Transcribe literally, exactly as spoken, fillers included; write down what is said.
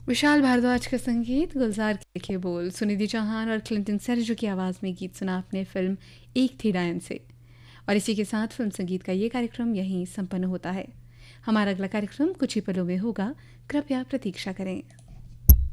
विशाल भारद्वाज का संगीत, गुलजार के लिखे बोल, सुनिधि चौहान और क्लिंटन सेरेजो की आवाज़ में गीत सुना आपने फिल्म एक थी डायन से। और इसी के साथ फिल्म संगीत का ये कार्यक्रम यहीं संपन्न होता है। हमारा अगला कार्यक्रम कुछ ही पलों में होगा, कृपया प्रतीक्षा करें।